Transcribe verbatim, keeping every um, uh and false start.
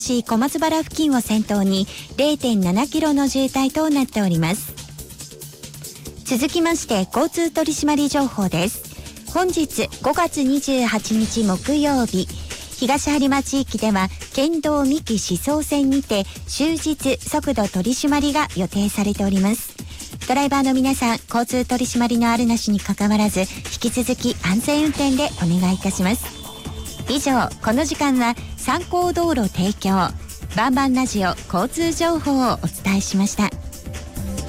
市小松原付近を先頭に れいてんななキロの渋滞となっております。続きまして交通取締り情報です。本日ごがつにじゅうはちにち木曜日、東播磨地域では県道三木志走線にて終日速度取り締まりが予定されております。ドライバーの皆さん、交通取り締まりのあるなしにかかわらず、引き続き安全運転でお願いいたします。以上、この時間は参考道路提供バンバンラジオ交通情報をお伝えしました。